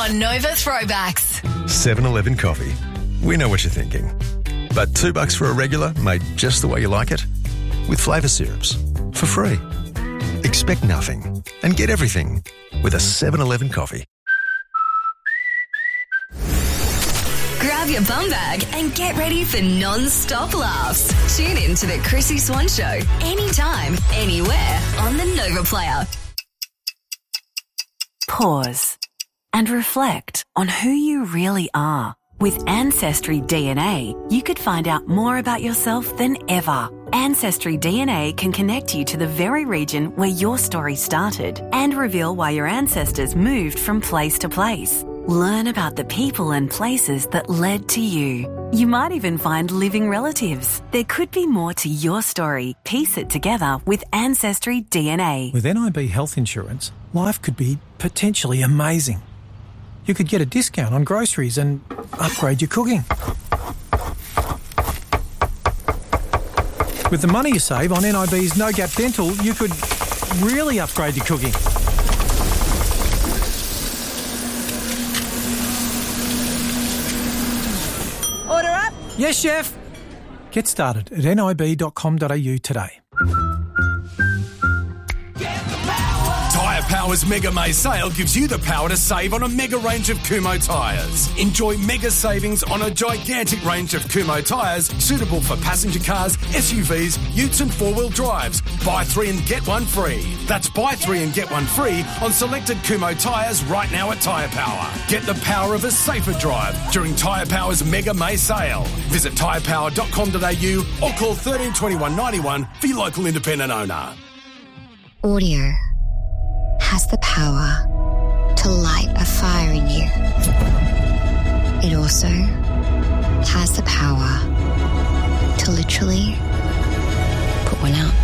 on Nova Throwbacks. 7-Eleven coffee. We know what you're thinking. But $2 for a regular made just the way you like it? With flavour syrups. For free. Expect nothing and get everything with a 7-Eleven coffee. Grab your bum bag and get ready for non-stop laughs. Tune in to the Chrissy Swan Show anytime, anywhere on the Nova Player. Pause and reflect on who you really are. With Ancestry DNA, you could find out more about yourself than ever. Ancestry DNA can connect you to the very region where your story started and reveal why your ancestors moved from place to place. Learn about the people and places that led to you. You might even find living relatives. There could be more to your story. Piece it together with Ancestry DNA. With NIB Health Insurance, life could be potentially amazing. You could get a discount on groceries and upgrade your cooking. With the money you save on NIB's No Gap Dental, you could really upgrade your cooking. Order up? Yes, chef. Get started at nib.com.au today. Tyre Power's Mega May sale gives you the power to save on a mega range of Kumho tyres. Enjoy mega savings on a gigantic range of Kumho tyres suitable for passenger cars, SUVs, utes and four-wheel drives. Buy 3 and get 1 free. That's buy 3 and get 1 free on selected Kumho tyres right now at Tyre Power. Get the power of a safer drive during Tyre Power's Mega May sale. Visit tyrepower.com.au or call 13 21 91 for your local independent owner. Audio has the power to light a fire in you. It also has the power to literally put one out.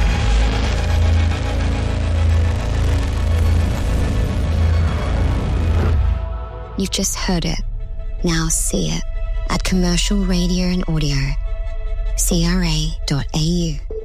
You've just heard it. Now see it at Commercial Radio and Audio, CRA.au.